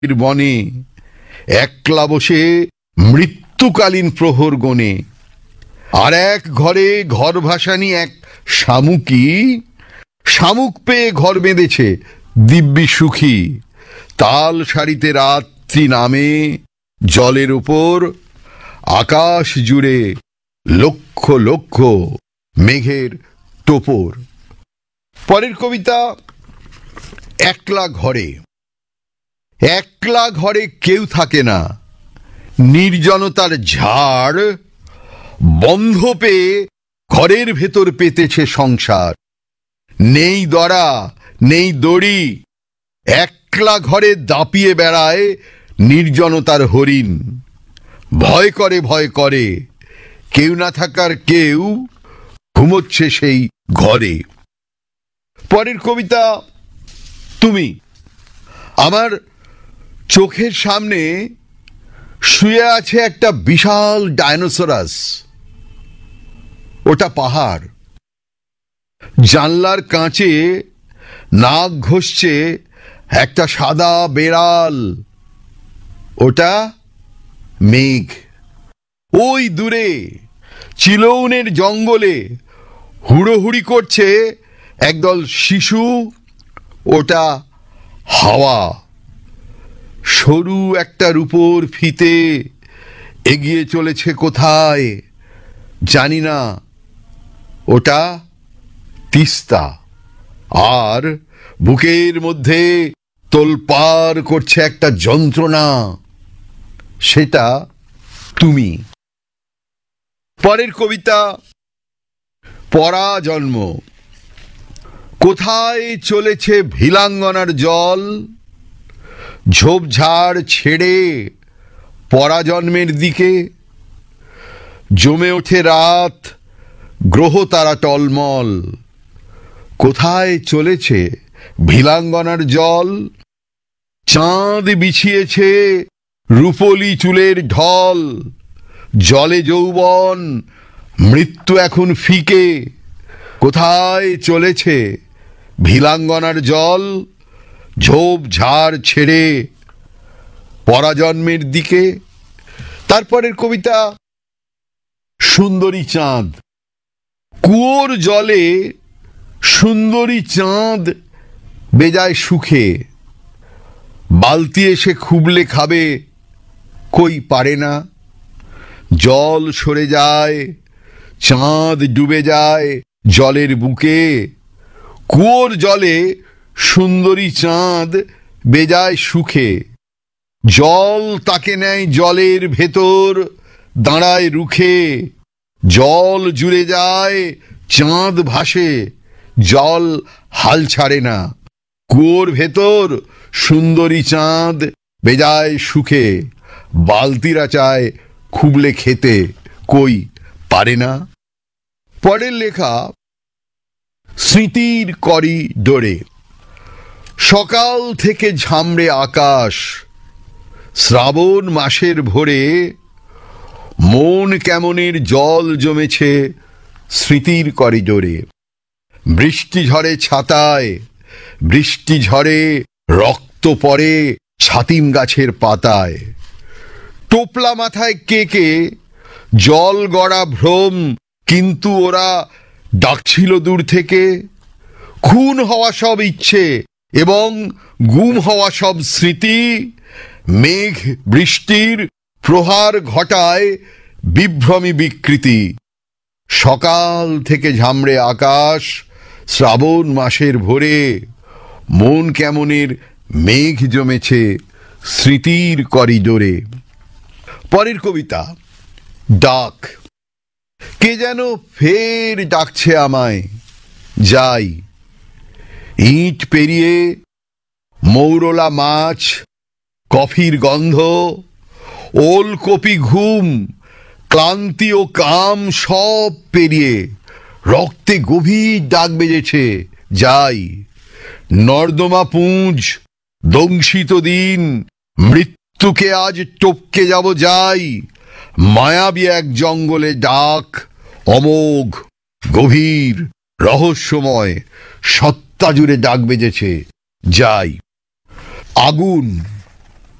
বনে একলা বসে মৃত্যুকালীন প্রহর গণে। আর এক ঘরে ঘর ভাসানি এক শামুকি, শামুক পেয়ে ঘর বেঁধেছে দিব্যি সুখী। তাল সারিতে রাত্রি নামে, জলের উপর আকাশ জুড়ে লক্ষ লক্ষ মেঘের টোপর। পরের কবিতা একলা ঘরে। একলা ঘরে কেউ থাকে না, নির্জনতার ঝাড় বন্ধ পেয়ে ঘরের ভেতর পেতেছে সংসার। নেই দরা নেই দড়ি, একলা ঘরে দাপিয়ে বেড়ায় নির্জনতার হরিণ। ভয় করে ভয় করে, কেউ না থাকার কেউ ঘুমোচ্ছে সেই ঘরে। পরের কবিতা তুমি। আমার চোখের সামনে শুয়ে আছে একটা বিশাল ডায়নোসরাস। ওটা পাহাড়। জানলার কাঁচে নাক ঘষছে একটা সাদা বেড়াল। ওটা মেঘ। ওই দূরে চিলৌনের জঙ্গলে হুড়োহুড়ি করছে একদল শিশু। ওটা হাওয়া। সরু একটা রূপোর ফিতে এগিয়ে চলেছে কোথায় জানি না। ওটা তিস্তা। আর বুকের মধ্যে তোলপাড় করছে একটা যন্ত্রণা, সেটা তুমি। পরের কবিতা পরাজন্ম। কোথায় চলেছে ভিলাঙ্গনার জল, ঝোপঝাড় ছেড়ে পরাজন্মের দিকে। জমে ওঠে রাত, গ্রহ তারা টলমল। কোথায় চলেছে ভিলাঙ্গনার জল, চাঁদ বিছিয়েছে রূপলি চুলের ঢল। জলে যৌবন, মৃত্যু এখন ফিকে। কোথায় চলেছে ভিলাঙ্গনার জল, ঝোপঝাড় ছেড়ে পরাজন্মের দিকে। তারপরের কবিতা সুন্দরী চাঁদ। কুয়োর জলে সুন্দরী চাঁদ বেজায় সুখে। বালতি এসে খুবলে খাবে, কই পারে না। জল সরে যায়, চাঁদ ডুবে যায় জলের বুকে। কুয়োর জলে সুন্দরী চাঁদ বেজায় সুখে। জল তাকে নেয় জলের ভেতর, দাঁড়ায় রুখে। জল জুড়ে যায়, চাঁদ ভাসে, জল হাল ছাড়ে না। কুয়োর ভেতর সুন্দরী চাঁদ বেজায় সুখে। বালতিরা চায় খুবলে খেতে, কই পারে না। পরের লেখা স্মৃতির করিডোরে। সকাল থেকে ঝামড়ে আকাশ, শ্রাবণ মাসের ভোরে মন কেমনের জল জমেছে স্মৃতির করিডোরে। বৃষ্টি ঝরে ছাতায়, বৃষ্টি ঝরে রক্ত পড়ে ছাতিম গাছের পাতায়। টোপলা মাথায় কেকে জল গড়া ভ্রম, কিন্তু ওরা ডাকছিল দূর থেকে। খুন হওয়া সব ইচ্ছে এবং গুম হওয়া সব স্মৃতি। মেঘ বৃষ্টির প্রহার ঘটায় বিভ্রমী বিকৃতি। সকাল থেকে ঝামড়ে আকাশ, শ্রাবণ মাসের ভোরে মন কেমনের মেঘ জমেছে স্মৃতির করিডোরে। পরের কবিতা ডাক। কে যেন ফের ডাকছে আমায়, যাই। ইট পেরিয়ে মৌরলা মাছ, কফির গন্ধ, ওলকপি ঘুম, ক্লান্তি ও কাম সব পেরিয়ে রক্তে গভীর ডাক বেজেছে, যাই। নর্দমা পুঁজ, দংশিত দিন, মৃত্যুকে আজ টপকে যাব, যাই। মায়াবী এক জঙ্গলে ডাক, অমোঘ গভীর রহস্যময় সত্তা জুড়ে ডাক বেজেছে, যাই। আগুন।